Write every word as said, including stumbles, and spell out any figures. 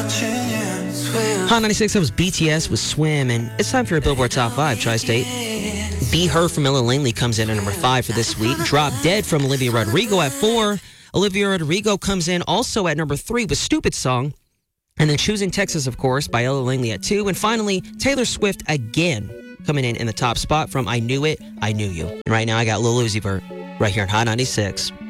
Hot ninety-six, that was B T S with Swim, and it's time for your Billboard Top five, Tri-State. Be Her from Ella Langley comes in at number five for this week. Drop Dead from Olivia Rodrigo at four. Olivia Rodrigo comes in also at number three with Stupid Song. And then Choosing Texas, of course, by Ella Langley at two. And finally, Taylor Swift again coming in in the top spot from I Knew It, I Knew You. And right now I got Lil Uzi Vert right here on Hot ninety-six.